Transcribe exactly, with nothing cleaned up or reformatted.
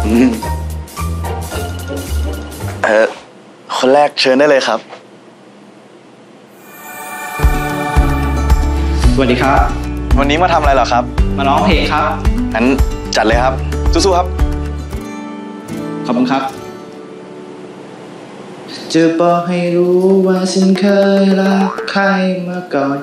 เออคนแรกเชิญได้เลยครับสวัสดีครับวันนี้มาทำอะไรเหรอครับมาร้องเพลงครับงั้นจัดเลยครับสู้ๆครับขอบคุณครับจะบอกให้รู้ว่าฉันเคยรักใครมาก่อน